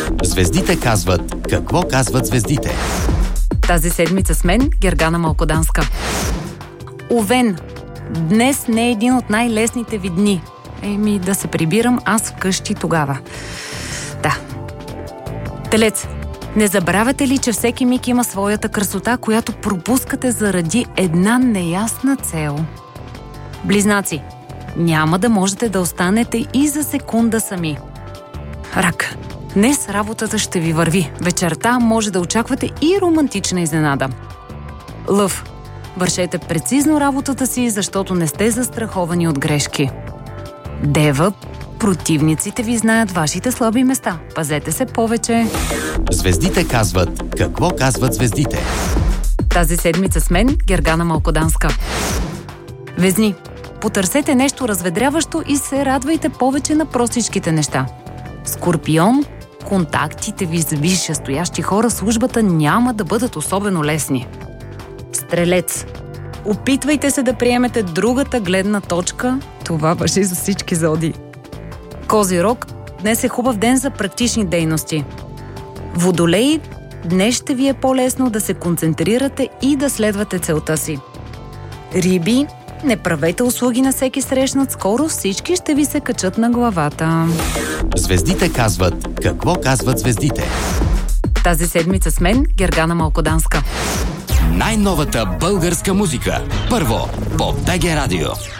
Звездите казват какво казват звездите. Тази седмица с мен Гергана Малкоданска. Овен, днес не е един от най-лесните ви дни. Да се прибирам аз вкъщи тогава. Да. Телец, не забравяте ли, че всеки миг има своята красота, която пропускате заради една неясна цел? Близнаци, няма да можете да останете и за секунда сами. Рак, днес работата ще ви върви. Вечерта може да очаквате и романтична изненада. Лъв, вършете прецизно работата си, защото не сте застраховани от грешки. Дева, противниците ви знаят вашите слаби места. Пазете се повече. Звездите казват какво казват звездите. Тази седмица с мен Гергана Малкоданска. Везни, потърсете нещо разведряващо и се радвайте повече на простичките неща. Скорпион, контактите ви с висшестоящи хора в службата няма да бъдат особено лесни. Стрелец, опитвайте се да приемете другата гледна точка. Това важи за всички зодии. Козирог, днес е хубав ден за практични дейности. Водолей, днес ще ви е по-лесно да се концентрирате и да следвате целта си. Риби, не правете услуги на всеки срещнат, скоро всички ще ви се качат на главата. Звездите казват какво казват звездите. Тази седмица с мен Гергана Малкоданска. Най-новата българска музика. Първо по БГ Радио.